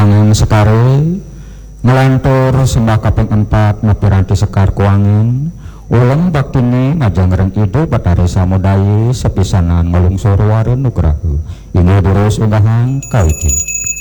Angin sekare melantur sembah kaping 4 nepiranti sekar kuangin ulem baktine ngajangreng ide Bathari Samudaya sepisanan ngelungsur waren nugraha inggih terus unggahan kawiti.